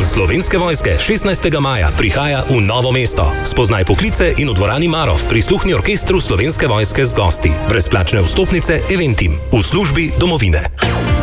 Dan Slovenske vojske 16. maja prihaja v Novo mesto. Spoznaj poklice in v dvorani Marof prisluhni orkestru Slovenske vojske z gosti. Brezplačne vstopnice Eventim v službi domovine.